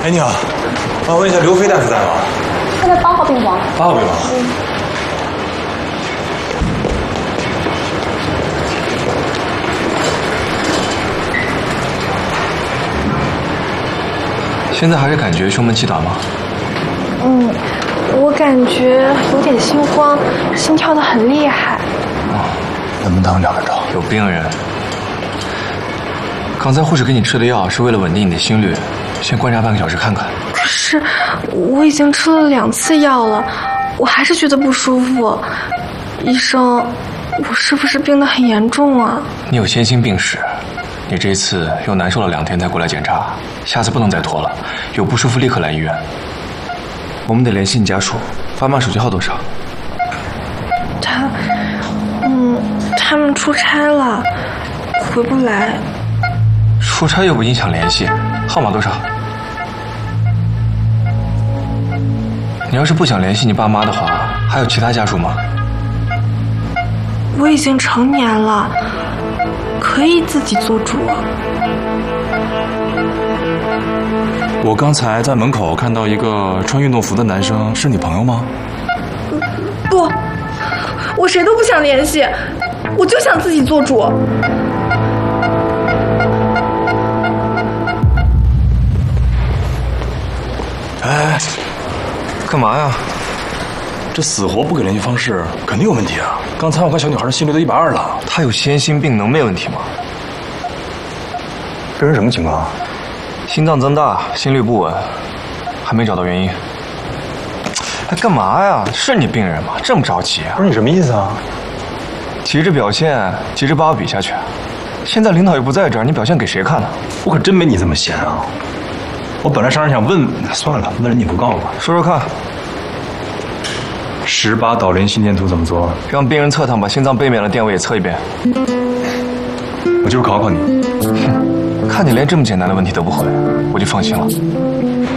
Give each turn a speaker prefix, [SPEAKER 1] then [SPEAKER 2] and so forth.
[SPEAKER 1] 哎，你好，我问一下，刘飞大夫在吗？
[SPEAKER 2] 他在8号病房。
[SPEAKER 1] 8号病房。
[SPEAKER 3] 现在还是感觉胸闷气短吗？
[SPEAKER 2] 我感觉有点心慌，心跳得很厉害。
[SPEAKER 1] 能不能当2个照？
[SPEAKER 3] 有病人。刚才护士给你吃的药是为了稳定你的心率，先观察半个小时看看。
[SPEAKER 2] 可是我已经吃了2次药了，我还是觉得不舒服。医生，我是不是病得很严重啊？
[SPEAKER 3] 你有先心病史，你这次又难受了2天才过来检查，下次不能再拖了，有不舒服立刻来医院。我们得联系你家属，爸妈手机号多少？
[SPEAKER 2] 他们出差了，回不来。
[SPEAKER 3] 出差又不影响联系，号码多少？你要是不想联系你爸妈的话，还有其他家属吗？
[SPEAKER 2] 我已经成年了，可以自己做主。
[SPEAKER 1] 我刚才在门口看到一个穿运动服的男生，是你朋友吗？
[SPEAKER 2] 不，我谁都不想联系，我就想自己做主。
[SPEAKER 1] 哎，
[SPEAKER 3] 干嘛呀？
[SPEAKER 1] 这死活不给联系方式，肯定有问题啊！刚才我看小女孩的心率都120了。
[SPEAKER 3] 她有先心病，能没问题吗？
[SPEAKER 1] 病人什么情况？
[SPEAKER 3] 心脏增大，心率不稳，还没找到原因。哎，干嘛呀？是你病人吗？这么着急啊？
[SPEAKER 1] 不是你什么意思啊？
[SPEAKER 3] 急着表现，急着把我比下去。现在领导又不在这儿，你表现给谁看呢？
[SPEAKER 1] 我可真没你这么闲啊！我本来上人想问，算了，问人你不告诉我。
[SPEAKER 3] 说说看。
[SPEAKER 1] 18导联心电图怎么做？
[SPEAKER 3] 让病人侧躺，把心脏背面的电位也测一遍。
[SPEAKER 1] 我就是考考你。
[SPEAKER 3] 看你连这么简单的问题都不会，我就放心了。